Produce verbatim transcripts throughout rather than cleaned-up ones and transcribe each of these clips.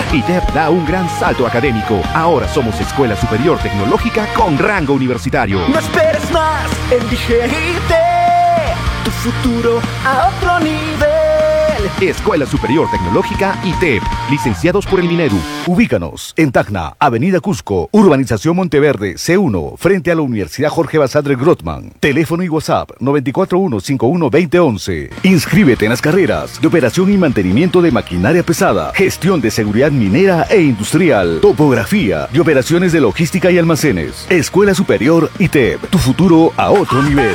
I T E P da un gran salto académico. Ahora somos Escuela Superior Tecnológica con rango universitario. No esperes más, elige I T E P, tu futuro a otro nivel. Escuela Superior Tecnológica I T E P, licenciados por el Minedu. Ubícanos en Tacna, Avenida Cusco, Urbanización Monteverde, C uno, frente a la Universidad Jorge Basadre Grossman. Teléfono y WhatsApp nueve cuatro uno, cinco uno dos cero once. Inscríbete en las carreras de operación y mantenimiento de maquinaria pesada, gestión de seguridad minera e industrial, topografía y operaciones de logística y almacenes. Escuela Superior I T E P, tu futuro a otro nivel.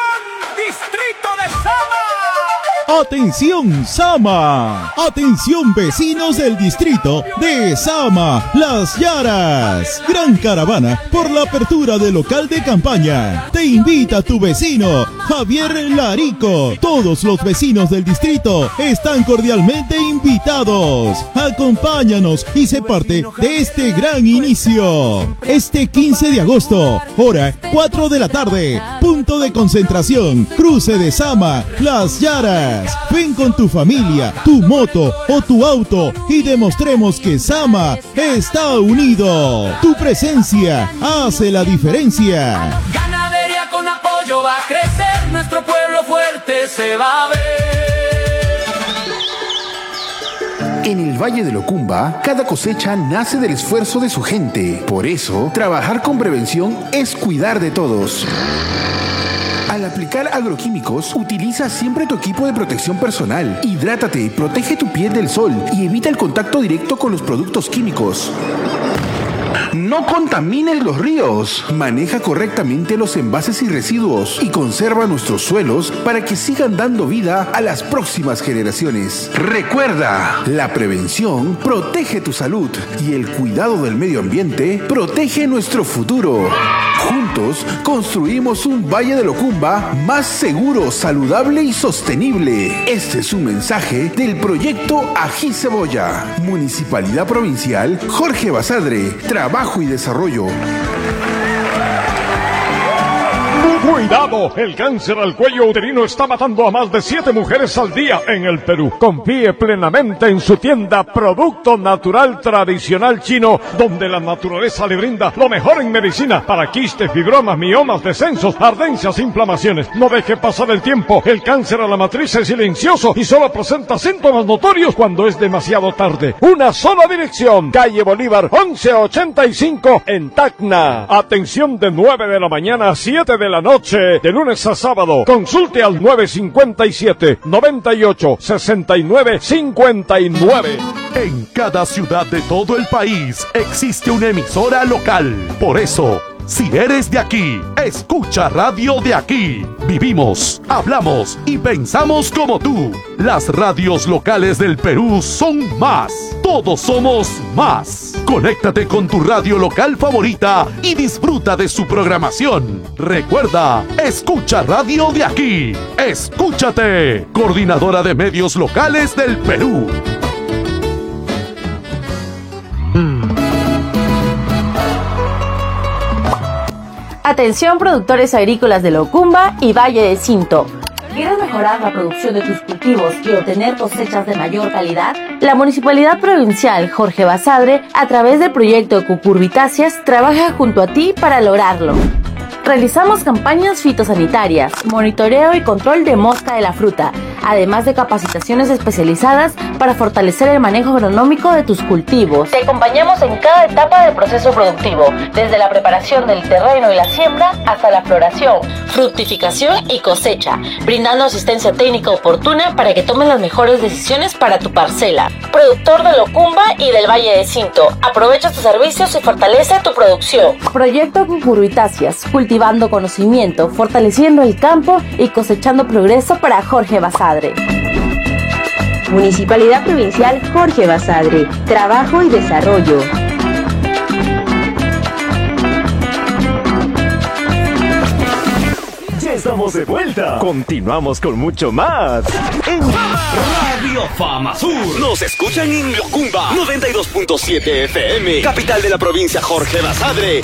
¡Atención, Sama! ¡Atención, vecinos del distrito de Sama, Las Yaras! Gran caravana por la apertura del local de campaña. Te invita tu vecino, Javier Larico. Todos los vecinos del distrito están cordialmente invitados. Acompáñanos y sé parte de este gran inicio. Este quince de agosto, hora cuatro de la tarde, punto de concentración, cruce de Sama, Las Yaras. Ven con tu familia, tu moto o tu auto y demostremos que Sama está unido. Tu presencia hace la diferencia. Ganadería con apoyo va a crecer, nuestro pueblo fuerte se va a ver. En el Valle del Ocumba, cada cosecha nace del esfuerzo de su gente. Por eso, trabajar con prevención es cuidar de todos. Al aplicar agroquímicos, utiliza siempre tu equipo de protección personal. Hidrátate, protege tu piel del sol y evita el contacto directo con los productos químicos. No contamines los ríos. Maneja correctamente los envases y residuos y conserva nuestros suelos para que sigan dando vida a las próximas generaciones. Recuerda, la prevención protege tu salud y el cuidado del medio ambiente protege nuestro futuro. Juntos construimos un Valle del Ocumba más seguro, saludable y sostenible. Este es un mensaje del proyecto Ají Cebolla. Municipalidad Provincial Jorge Basadre. Trabajo y desarrollo. ¡Cuidado! El cáncer al cuello uterino está matando a más de siete mujeres al día en el Perú. Confíe plenamente en su tienda Producto Natural Tradicional Chino, donde la naturaleza le brinda lo mejor en medicina para quistes, fibromas, miomas, descensos, ardencias, inflamaciones. No deje pasar el tiempo. El cáncer a la matriz es silencioso y solo presenta síntomas notorios cuando es demasiado tarde. Una sola dirección. Calle Bolívar once ochenta y cinco en Tacna. Atención de nueve de la mañana a siete de la noche. De lunes a sábado. Consulte al nueve cinco siete, noventa y ocho, sesenta y nueve cincuenta y nueve. En cada ciudad de todo el país existe una emisora local. Por eso, si eres de aquí, escucha Radio de Aquí. Vivimos, hablamos y pensamos como tú. Las radios locales del Perú son más. Todos somos más. Conéctate con tu radio local favorita y disfruta de su programación. Recuerda, escucha Radio de Aquí. Escúchate. Coordinadora de Medios Locales del Perú. Atención, productores agrícolas de Ocumba y Valle de Cinto. ¿Quieres mejorar la producción de tus cultivos y obtener cosechas de mayor calidad? La Municipalidad Provincial Jorge Basadre, a través del proyecto Cucurbitáceas, trabaja junto a ti para lograrlo. Realizamos campañas fitosanitarias, monitoreo y control de mosca de la fruta, además de capacitaciones especializadas para fortalecer el manejo agronómico de tus cultivos. Te acompañamos en cada etapa del proceso productivo, desde la preparación del terreno y la siembra hasta la floración, fructificación y cosecha, brindando asistencia técnica oportuna para que tomes las mejores decisiones para tu parcela. Productor de Ocumba y del Valle de Cinto, aprovecha tus servicios y fortalece tu producción. Proyecto Cucurbitáceas, cultivando conocimiento, fortaleciendo el campo y cosechando progreso para Jorge Basadre. Municipalidad Provincial Jorge Basadre, trabajo y desarrollo. Ya estamos de vuelta. Continuamos con mucho más en Radio Fama Sur. Nos escuchan en Ocumba noventa y dos punto siete F M, capital de la provincia Jorge Basadre.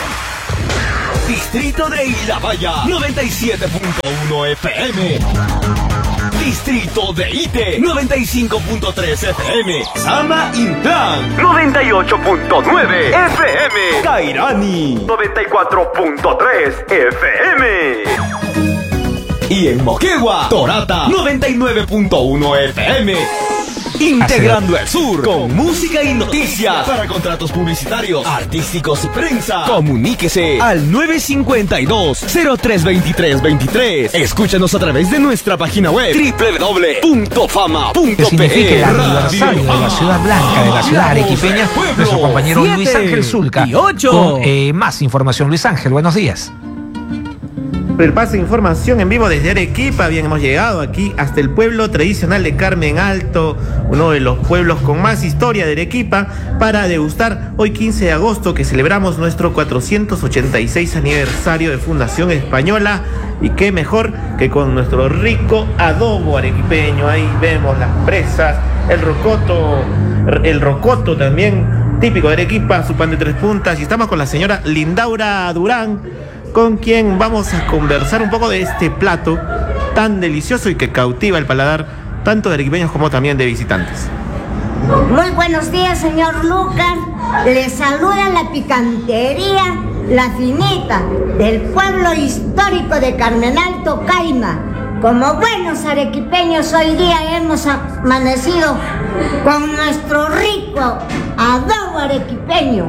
Distrito de Ilabaya noventa y siete punto uno F M. Distrito de Ite, noventa y cinco punto tres F M. Sama Intlan, noventa y ocho punto nueve F M. Kairani, noventa y cuatro punto tres F M. Y en Moquegua, Torata, noventa y nueve punto uno F M. Integrando el sur con música y noticias. Para contratos publicitarios, artísticos y prensa, comuníquese al nueve cinco dos, cero tres dos tres dos tres. Escúchanos a través de nuestra página web doble u doble u doble u punto fama punto pe e. Que significa el aniversario de la ciudad blanca, de la ciudad arequipeña, nuestro compañero Siete Luis Ángel Zulca. Y ocho. Con eh, más información. Luis Ángel, buenos días. El paso de información en vivo desde Arequipa. Bien, hemos llegado aquí hasta el pueblo tradicional de Carmen Alto, uno de los pueblos con más historia de Arequipa, para degustar hoy quince de agosto, que celebramos nuestro cuatrocientos ochenta y seis aniversario de Fundación Española. Y qué mejor que con nuestro rico adobo arequipeño. Ahí vemos las presas, el rocoto, el rocoto también típico de Arequipa, su pan de tres puntas. Y estamos con la señora Lindaura Durán, con quien vamos a conversar un poco de este plato tan delicioso y que cautiva el paladar tanto de arequipeños como también de visitantes. Muy buenos días, señor Lucas. Les saluda la picantería La Finita del pueblo histórico de Carmen Alto, Caima. Como buenos arequipeños, hoy día hemos amanecido con nuestro rico adobo arequipeño.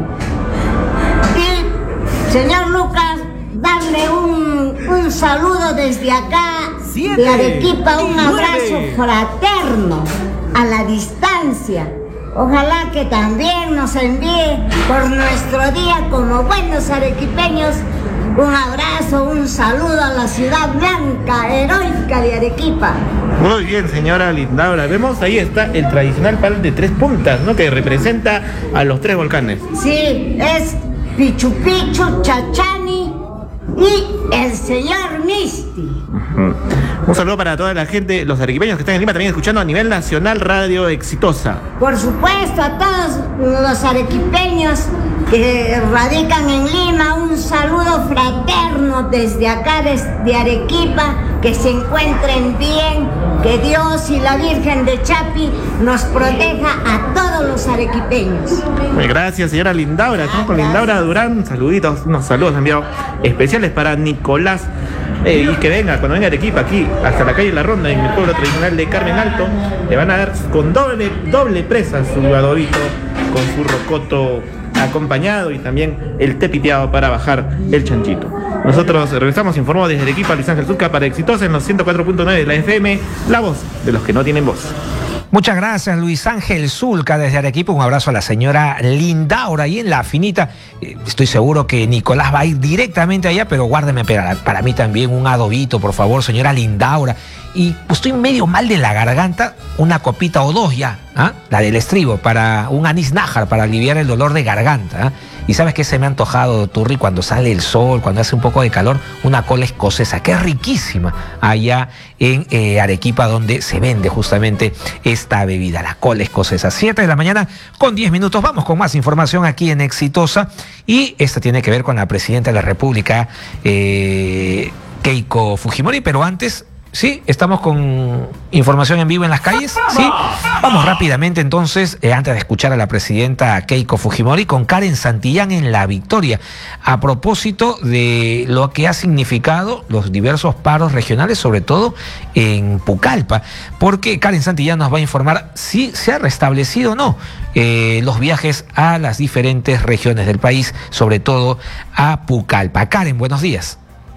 Y, señor Lucas, darle un, un saludo desde acá, Siete, de Arequipa, un abrazo fraterno a la distancia. Ojalá que también nos envíe por nuestro día como buenos arequipeños un abrazo, un saludo a la ciudad blanca, heroica de Arequipa. Muy bien, señora Lindaura. Vemos ahí está el tradicional pan de tres puntas, ¿no? Que representa a los tres volcanes. Sí, es Pichu Pichu, Chachani y el señor Misti. Uh-huh. Un saludo para toda la gente, los arequipeños que están en Lima, también escuchando a nivel nacional Radio Exitosa. Por supuesto, a todos los arequipeños que radican en Lima, un saludo fraterno desde acá, desde Arequipa, que se encuentren bien, que Dios y la Virgen de Chapi nos proteja a todos los arequipeños. Muy gracias, señora Lindaura. Estamos con Lindaura Durán. Saluditos, unos saludos enviados especiales para Nicolás. Eh, y que venga, cuando venga Arequipa, aquí, hasta la calle La Ronda, en el pueblo tradicional de Carmen Alto, le van a dar con doble, doble presa su adobito, con su rocoto acompañado y también el té piteado para bajar el chanchito. Nosotros regresamos, informó desde Arequipa Luis Ángel Zulca para Exitosa en los ciento cuatro punto nueve de la F M, la voz de los que no tienen voz. Muchas gracias, Luis Ángel Zulca, desde Arequipa. Un abrazo a la señora Lindaura. Y en La Finita, eh, estoy seguro que Nicolás va a ir directamente allá, pero guárdeme para, para mí también un adobito, por favor, señora Lindaura. Y estoy medio mal de la garganta, una copita o dos ya, ¿ah? La del estribo, para un anís nájar, para aliviar el dolor de garganta, ¿ah? Y sabes que se me ha antojado, Turri, cuando sale el sol, cuando hace un poco de calor, una cola escocesa, que es riquísima, allá en eh, Arequipa, donde se vende justamente esta bebida, la cola escocesa. siete de la mañana con diez minutos, vamos con más información aquí en Exitosa, y esta tiene que ver con la presidenta de la República, eh, Keiko Fujimori, pero antes... Sí, estamos con información en vivo en las calles. Sí, vamos rápidamente entonces, eh, antes de escuchar a la presidenta Keiko Fujimori, con Karen Santillán en La Victoria, a propósito de lo que ha significado los diversos paros regionales, sobre todo en Pucallpa, porque Karen Santillán nos va a informar si se ha restablecido o no eh, los viajes a las diferentes regiones del país, sobre todo a Pucallpa. Karen, buenos días.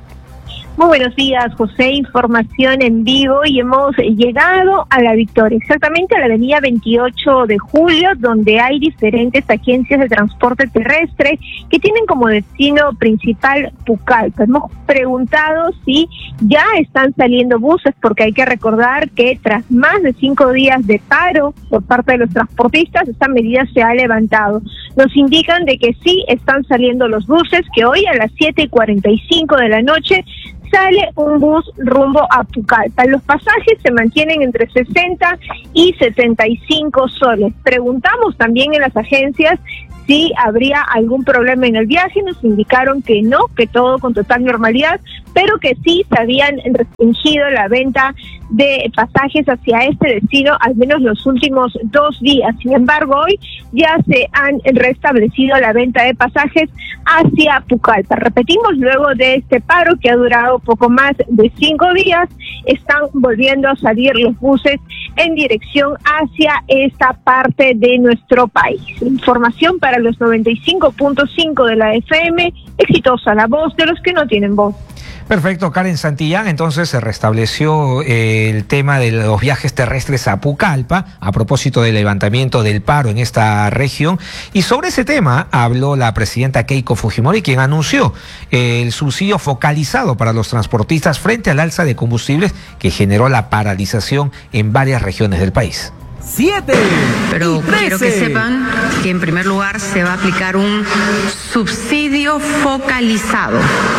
Muy buenos días, José. Información en vivo y hemos llegado a La Victoria, exactamente a la avenida veintiocho de julio, donde hay diferentes agencias de transporte terrestre que tienen como destino principal Pucallpa. Hemos preguntado si ya están saliendo buses, porque hay que recordar que tras más de cinco días de paro por parte de los transportistas, esta medida se ha levantado. Nos indican de que sí están saliendo los buses, que hoy a las siete y cuarenta y cinco de la noche sale un bus rumbo a Pucallpa. Los pasajes se mantienen entre sesenta y setenta y cinco soles. Preguntamos también en las agencias si habría algún problema en el viaje. Nos indicaron que no, que todo con total normalidad, pero que sí se habían restringido la venta de pasajes hacia este destino, al menos los últimos dos días. Sin embargo, hoy ya se han restablecido la venta de pasajes hacia Pucallpa. Repetimos, luego de este paro que ha durado poco más de cinco días, están volviendo a salir los buses en dirección hacia esta parte de nuestro país. Información para los noventa y cinco punto cinco de la F M, exitosa, la voz de los que no tienen voz. Perfecto, Karen Santillán. Entonces se restableció eh, el tema de los viajes terrestres a Pucallpa a propósito del levantamiento del paro en esta región. Y sobre ese tema habló la presidenta Keiko Fujimori, quien anunció eh, el subsidio focalizado para los transportistas frente al alza de combustibles que generó la paralización en varias regiones del país. Siete. Pero quiero que sepan que en primer lugar se va a aplicar un subsidio focalizado.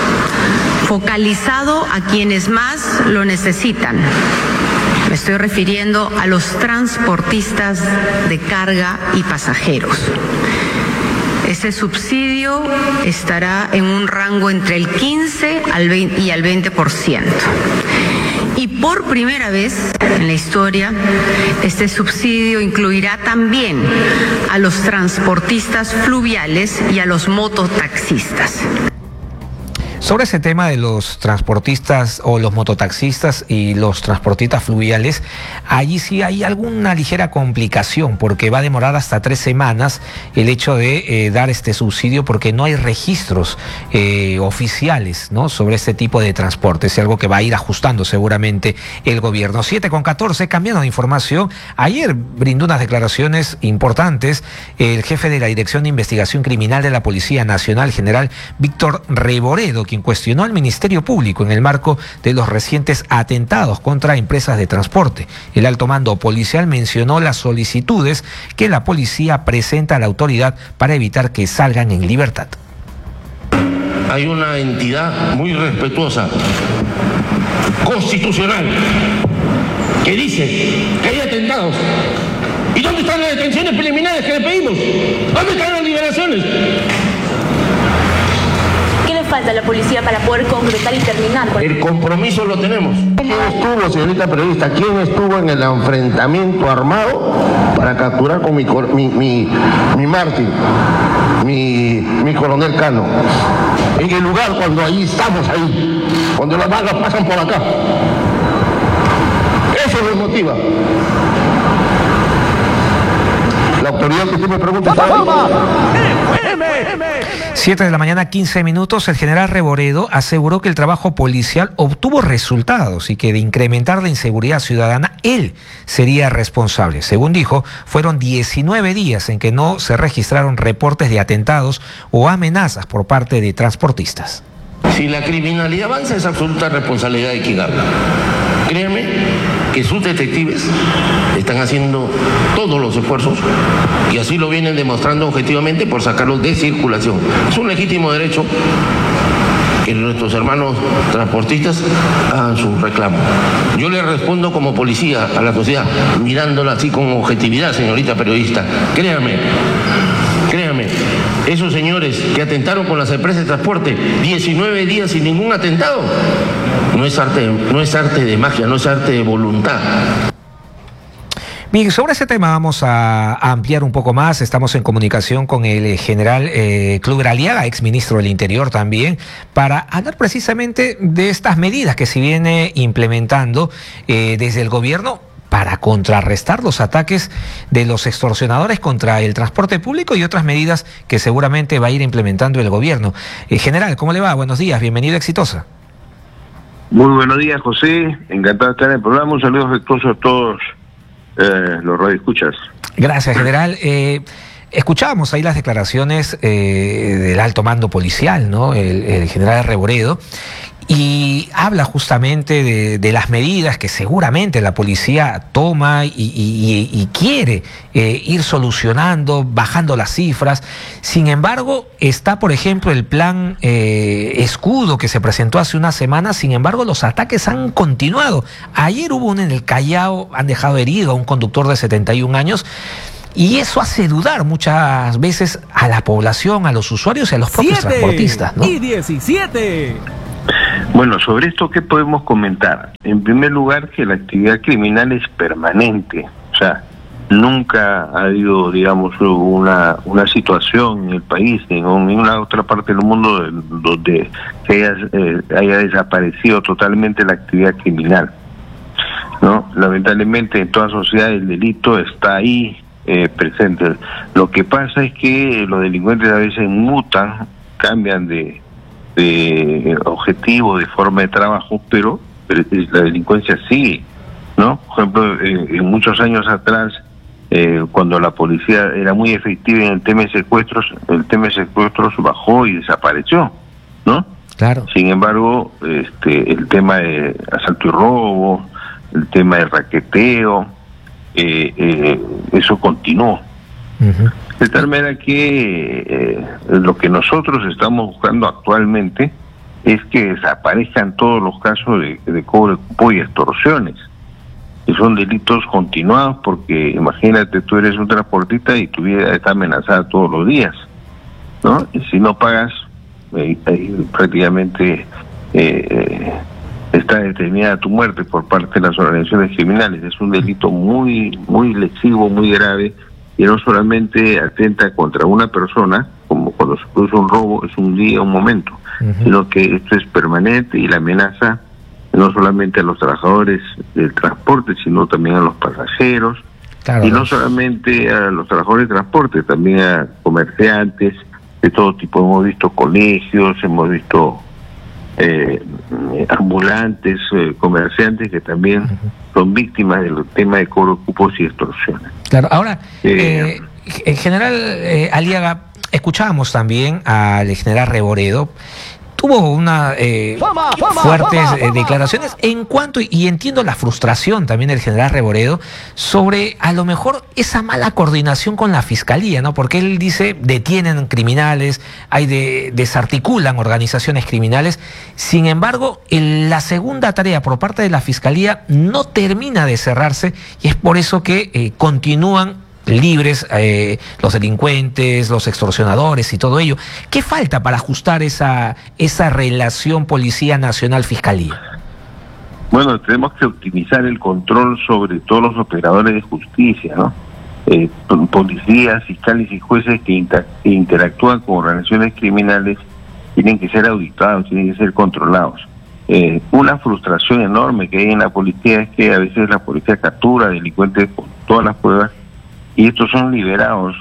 Focalizado a quienes más lo necesitan. Me estoy refiriendo a los transportistas de carga y pasajeros. Ese subsidio estará en un rango entre el quince al veinte y al veinte por ciento. Y por primera vez en la historia, este subsidio incluirá también a los transportistas fluviales y a los mototaxistas. Sobre ese tema de los transportistas o los mototaxistas y los transportistas fluviales, allí sí hay alguna ligera complicación porque va a demorar hasta tres semanas el hecho de eh, dar este subsidio porque no hay registros eh, oficiales, ¿no?, sobre este tipo de transporte. Es algo que va a ir ajustando seguramente el gobierno. siete con catorce, cambiando de información. Ayer brindó unas declaraciones importantes el jefe de la Dirección de Investigación Criminal de la Policía Nacional, general Víctor Reboredo, quien cuestionó al Ministerio Público en el marco de los recientes atentados contra empresas de transporte. El alto mando policial mencionó las solicitudes que la policía presenta a la autoridad para evitar que salgan en libertad. Hay una entidad muy respetuosa, constitucional, que dice que hay atentados. ¿Y dónde están las detenciones preliminares que le pedimos? ¿Dónde están las liberaciones? ¿Qué le falta a la policía para poder concretar y terminar? El compromiso lo tenemos. ¿Quién estuvo, señorita periodista, quién estuvo en el enfrentamiento armado para capturar con mi, mi, mi, mi mártir, mi, mi coronel Cano? En el lugar cuando ahí estamos ahí, cuando las balas pasan por acá. Eso nos motiva. La autoridad que usted me pregunta está siete de la mañana, quince minutos. El general Reboredo aseguró que el trabajo policial obtuvo resultados y que de incrementar la inseguridad ciudadana él sería responsable. Según dijo, fueron diecinueve días en que no se registraron reportes de atentados o amenazas por parte de transportistas. Si la criminalidad avanza, es absoluta responsabilidad de quien habla. Créanme que sus detectives están haciendo todos los esfuerzos y así lo vienen demostrando objetivamente por sacarlos de circulación. Es un legítimo derecho que nuestros hermanos transportistas hagan su reclamo. Yo le respondo como policía a la sociedad, mirándola así con objetividad, señorita periodista. Créame, créame, esos señores que atentaron con las empresas de transporte diecinueve días sin ningún atentado, no es arte, no es arte de magia, no es arte de voluntad. Bien, sobre ese tema vamos a, a ampliar un poco más. Estamos en comunicación con el general eh, Kluber Aliaga, ex ministro del Interior también, para hablar precisamente de estas medidas que se viene implementando eh, desde el gobierno para contrarrestar los ataques de los extorsionadores contra el transporte público y otras medidas que seguramente va a ir implementando el gobierno. Eh, general, ¿cómo le va? Buenos días, bienvenido a Exitosa. Muy buenos días, José. Encantado de estar en el programa. Un saludo afectuoso a todos eh, los radioescuchas. Gracias, general. Eh, escuchábamos ahí las declaraciones eh, del alto mando policial, ¿no? El, el general Reboredo. Y habla justamente de, de las medidas que seguramente la policía toma y, y, y quiere eh, ir solucionando, bajando las cifras. Sin embargo, está, por ejemplo, el plan eh, Escudo que se presentó hace unas semanas. Sin embargo, los ataques han continuado. Ayer hubo uno en el Callao, han dejado herido a un conductor de setenta y un años. Y eso hace dudar muchas veces a la población, a los usuarios y a los propios transportistas, ¿no? Y diecisiete. Bueno, sobre esto, ¿qué podemos comentar? En primer lugar, que la actividad criminal es permanente, o sea, nunca ha habido, digamos, una una situación en el país, ni en ninguna otra parte del mundo donde haya, eh, haya desaparecido totalmente la actividad criminal, ¿no? Lamentablemente en toda sociedad el delito está ahí eh, presente. Lo que pasa es que los delincuentes a veces mutan, cambian de, de objetivo, de forma de trabajo, pero, pero la delincuencia sigue, ¿no? Por ejemplo, eh, en muchos años atrás, Eh, cuando la policía era muy efectiva en el tema de secuestros, el tema de secuestros bajó y desapareció, ¿no? Claro. Sin embargo, este, el tema de asalto y robo, el tema de raqueteo, eh, eh, eso continuó. Uh-huh. De tal manera que eh, lo que nosotros estamos buscando actualmente es que desaparezcan todos los casos de, de cobro de cupo y extorsiones, que son delitos continuados, porque imagínate, tú eres un transportista y tu vida está amenazada todos los días, ¿no? Y si no pagas, eh, eh, prácticamente eh, está determinada tu muerte por parte de las organizaciones criminales. Es un delito muy, muy lesivo, muy grave, y no solamente atenta contra una persona, como cuando se produce un robo, es un día, un momento, uh-huh. sino que esto es permanente y la amenaza no solamente a los trabajadores del transporte, sino también a los pasajeros, claro, y no solamente a los trabajadores de transporte, también a comerciantes de todo tipo. Hemos visto colegios, hemos visto eh, ambulantes, eh, comerciantes que también uh-huh. son víctimas del tema de cobro de cupos y extorsiones. Claro, ahora, eh, eh, en general, eh, Aliaga, escuchábamos también al general Reboredo. Tuvo una eh, fama, fama, fuertes fama, fama. Eh, declaraciones en cuanto, y entiendo la frustración también del general Reboredo, sobre a lo mejor esa mala coordinación con la fiscalía, ¿no? Porque él dice, detienen criminales, hay de, desarticulan organizaciones criminales. Sin embargo, el, la segunda tarea por parte de la fiscalía no termina de cerrarse, y es por eso que eh, continúan libres eh, los delincuentes, los extorsionadores y todo ello. ¿Qué falta para ajustar esa esa relación Policía Nacional-Fiscalía? Bueno, tenemos que optimizar el control sobre todos los operadores de justicia, ¿no? Eh, policías, fiscales y jueces que, inter que interactúan con organizaciones criminales tienen que ser auditados, tienen que ser controlados. Eh, una frustración enorme que hay en la policía es que a veces la policía captura delincuentes con todas las pruebas, y estos son liberados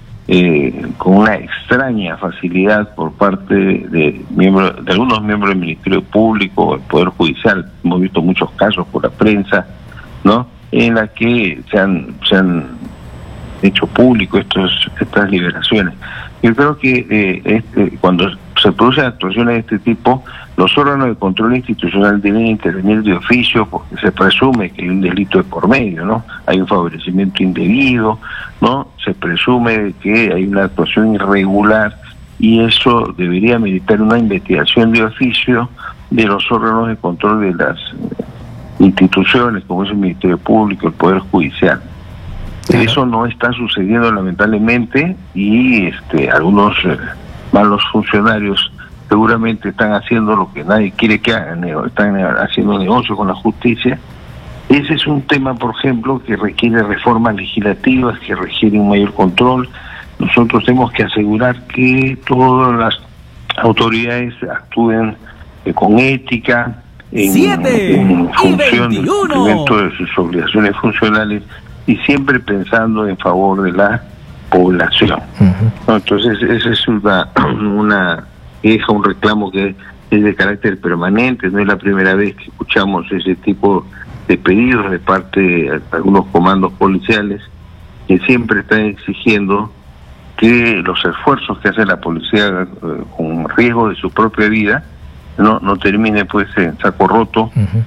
eh, con una extraña facilidad por parte de miembros, de algunos miembros del Ministerio Público, del Poder Judicial. Hemos visto muchos casos por la prensa, ¿no?, en la que se han, se han hecho público estos, estas liberaciones. Yo creo que eh, este, cuando se producen actuaciones de este tipo, los órganos de control institucional deben intervenir de oficio, porque se presume que hay un delito de por medio, ¿no? Hay un favorecimiento indebido, ¿no? Se presume que hay una actuación irregular, y eso debería meditar una investigación de oficio de los órganos de control de las instituciones, como es el Ministerio Público, el Poder Judicial. Claro. Eso no está sucediendo, lamentablemente, y este algunos eh, malos funcionarios seguramente están haciendo lo que nadie quiere que hagan, están haciendo negocio con la justicia. Ese es un tema, por ejemplo, que requiere reformas legislativas, que requiere un mayor control. Nosotros tenemos que asegurar que todas las autoridades actúen eh, con ética, en, en función del cumplimiento de sus obligaciones funcionales, y siempre pensando en favor de la población. Uh-huh. Entonces, esa es una, una queja, un reclamo que es de carácter permanente. No es la primera vez que escuchamos ese tipo de pedidos de parte de algunos comandos policiales, que siempre están exigiendo que los esfuerzos que hace la policía eh, con riesgo de su propia vida no no termine pues en saco roto. Uh-huh.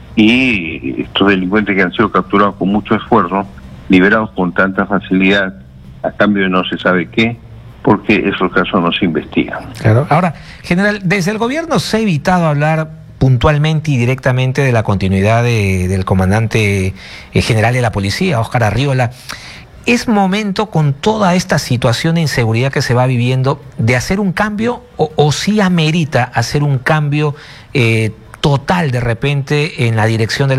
Y estos delincuentes que han sido capturados con mucho esfuerzo, liberados con tanta facilidad, a cambio de no se sabe qué, porque esos casos no se investigan. Claro. Ahora, general, desde el gobierno se ha evitado hablar puntualmente y directamente de la continuidad de, del comandante eh, general de la policía, Óscar Arriola. ¿Es momento, con toda esta situación de inseguridad que se va viviendo, de hacer un cambio, o, o sí amerita hacer un cambio eh, total de repente en la dirección de la